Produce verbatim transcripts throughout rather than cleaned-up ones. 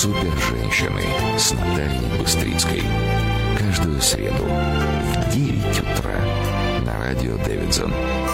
Суперженщины с Натальей Быстрицкой. Каждую среду в девять утра на радио Дэвидсон.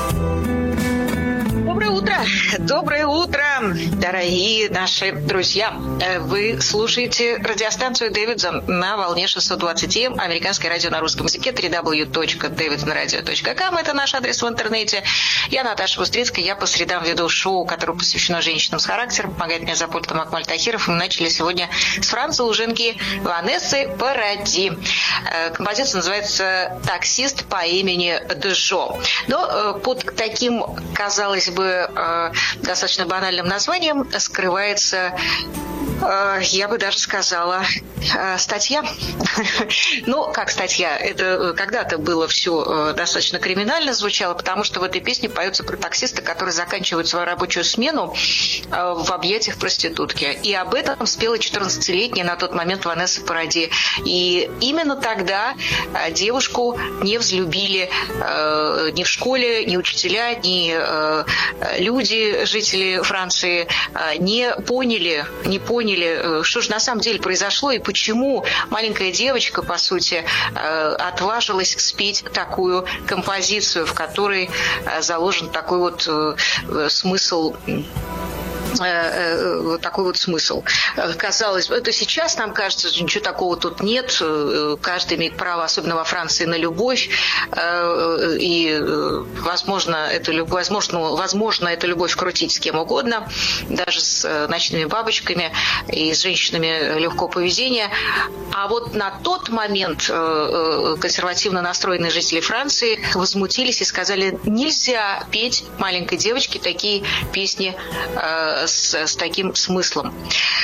Доброе утро! Доброе утро, дорогие наши друзья! Вы слушаете радиостанцию Дэвидсон на волне шестьсот двадцать эм, американское радио на русском языке, дабл ю дабл ю дабл ю точка дэвидсон радио точка ком. Это наш адрес в интернете. Я Наташа Быстрицкая, я по средам веду шоу, которое посвящено женщинам с характером. Помогает мне за пультом Акмаль Тахиров. Мы начали сегодня с француженки Ванессы Паради. Композиция называется «Таксист по имени Джо». Но под таким, казалось бы, достаточно банальным названием скрывается, я бы даже сказала, статья. Ну, как статья? Это когда-то было все достаточно криминально звучало, потому что в этой песне поется про таксиста, который заканчивает свою рабочую смену в объятиях проститутки. И об этом спела четырнадцатилетняя на тот момент Ванесса Паради. И именно тогда девушку не взлюбили ни в школе, ни учителя, ни люди, жители Франции, не поняли, не поняли, что же на самом деле произошло и почему маленькая девочка, по сути, отважилась спеть такую композицию, в которой заложен такой вот смысл. Вот такой вот смысл. Казалось бы, это сейчас нам кажется, что ничего такого тут нет. Каждый имеет право, особенно во Франции, на любовь. И, возможно, эту любовь, возможно, возможно, эту любовь крутить с кем угодно, даже с ночными бабочками и с женщинами легкого поведения. А вот на тот момент консервативно настроенные жители Франции возмутились и сказали: нельзя петь маленькой девочке такие песни С, с таким смыслом.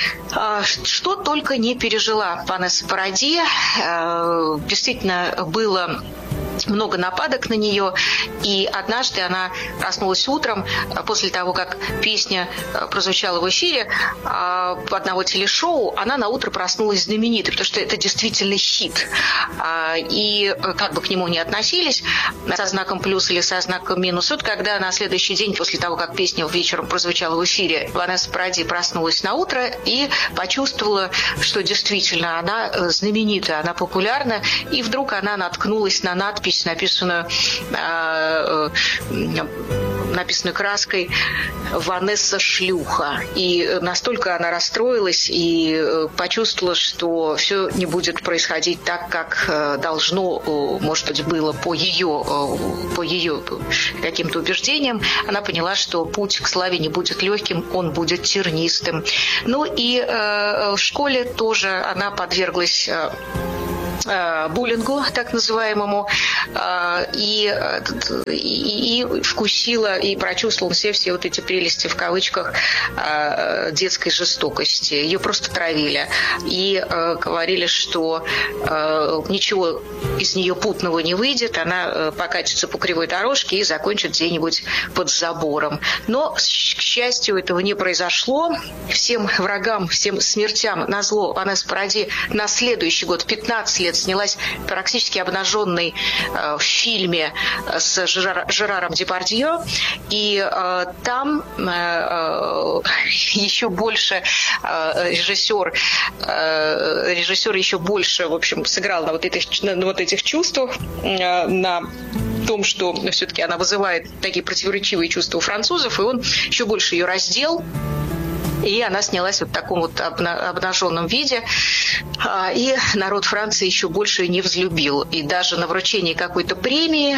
Что только не пережила Ванесса Паради. Действительно, было много нападок на нее, и однажды она проснулась утром после того, как песня прозвучала в эфире одного телешоу. Она на утро проснулась знаменитой, потому что это действительно хит. И как бы к нему ни относились, со знаком плюс или со знаком минус, вот когда на следующий день, после того, как песня вечером прозвучала в эфире, Ванесса Паради проснулась на утро и почувствовала, что действительно она знаменитая, она популярна, и вдруг она наткнулась на надпись, написанную, э, э, написанную краской «Ванесса шлюха». И настолько она расстроилась и почувствовала, что все не будет происходить так, как должно, может быть, было по ее, по ее каким-то убеждениям. Она поняла, что путь к славе не будет легким, он будет тернистым. Ну и э, в школе тоже она подверглась э, буллингу, так называемому, и, и, и вкусила и прочувствовала все, все вот эти прелести, в кавычках, детской жестокости. Ее просто травили. И говорили, что ничего из нее путного не выйдет, она покатится по кривой дорожке и закончит где-нибудь под забором. Но, к счастью, этого не произошло. Всем врагам, всем смертям назло Ванесса Паради на следующий год, пятнадцать лет, снялась практически обнаженной э, в фильме с Жерар, Жераром Депардье. И э, там э, э, еще больше э, режиссер, э, режиссер еще больше, в общем, сыграл на вот этих, на, на вот этих чувствах, э, на том, что все-таки она вызывает такие противоречивые чувства у французов, и он еще больше ее раздел. И она снялась вот в таком вот обнаженном виде. И народ Франции еще больше не взлюбил. И даже на вручении какой-то премии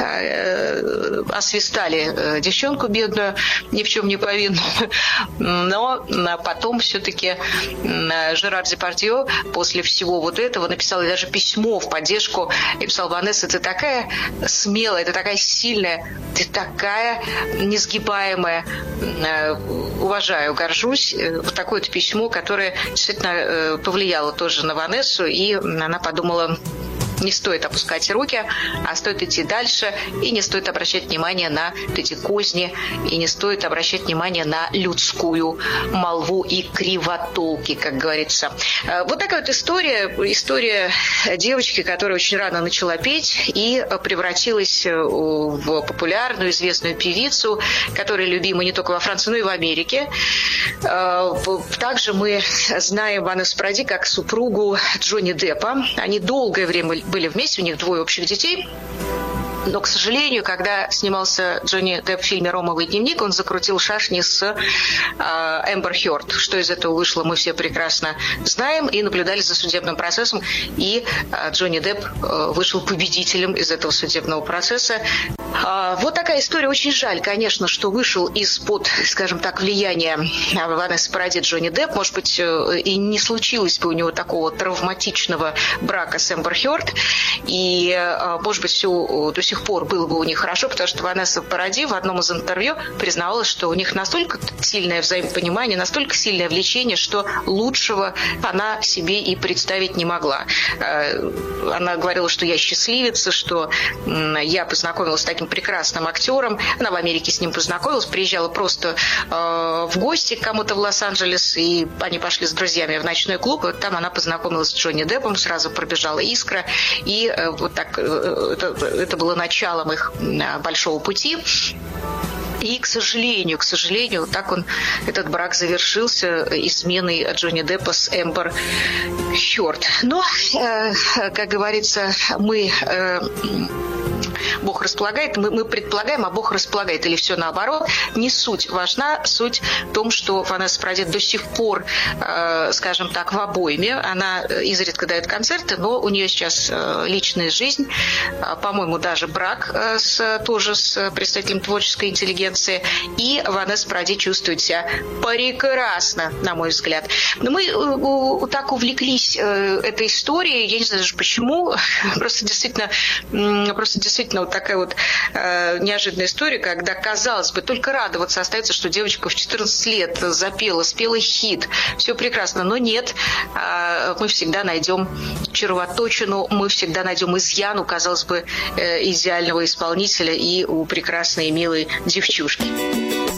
освистали девчонку бедную, ни в чем не повинную. Но потом все-таки Жерар Депардье после всего вот этого написал даже письмо в поддержку. И писал: Ванесса, ты такая смелая, ты такая сильная, ты такая несгибаемая. Уважаю, горжусь. Вот такое вот письмо, которое действительно повлияло тоже на Ванессу, и она подумала: не стоит опускать руки, а стоит идти дальше, и не стоит обращать внимание на эти козни, и не стоит обращать внимание на людскую молву и кривотолки, как говорится. Вот такая вот история, история девочки, которая очень рано начала петь и превратилась в популярную, известную певицу, которая любима не только во Франции, но и в Америке. Также мы знаем Ванессу Паради как супругу Джонни Деппа. Они долгое время были вместе, у них двое общих детей. Но, к сожалению, когда снимался Джонни Депп в фильме «Ромовый дневник», он закрутил шашни с э, Эмбер Хёрд. Что из этого вышло, мы все прекрасно знаем и наблюдали за судебным процессом. И э, Джонни Депп э, вышел победителем из этого судебного процесса. Э, вот такая история. Очень жаль, конечно, что вышел из-под, скажем так, влияния Ванессы Паради Джонни Депп. Может быть, э, и не случилось бы у него такого травматичного брака с Эмбер Хёрд. И, э, может быть, все до сих пор было бы у них хорошо, потому что Ванесса Паради в одном из интервью признавалась, что у них настолько сильное взаимопонимание, настолько сильное влечение, что лучшего она себе и представить не могла. Она говорила, что я счастливица, что я познакомилась с таким прекрасным актером. Она в Америке с ним познакомилась, приезжала просто в гости к кому-то в Лос-Анджелес, и они пошли с друзьями в ночной клуб, и там она познакомилась с Джонни Деппом, сразу пробежала искра, и вот так это, это было началом их большого пути. И, к сожалению, к сожалению, так он, этот брак завершился изменой Джонни Деппа с Эмбер Хёрд. Но, э, как говорится, мы... Э, Бог располагает, мы, мы предполагаем, а Бог располагает, или все наоборот. Не суть важна, суть в том, что Ванесса Паради до сих пор, э, скажем так, в обойме. Она изредка дает концерты, но у нее сейчас э, личная жизнь, э, по-моему, даже брак э, с, тоже с представителем творческой интеллигенции. И Ванесса Паради чувствует себя прекрасно, на мой взгляд. Но мы э, так увлеклись э, этой историей, я не знаю даже почему, просто действительно, просто действительно вот такая вот э, неожиданная история, когда, казалось бы, только радоваться остается, что девочка в четырнадцать лет запела, спела хит, все прекрасно, но нет, э, мы всегда найдем червоточину, мы всегда найдем изъян у, казалось бы, э, идеального исполнителя и у прекрасной и милой девчушки.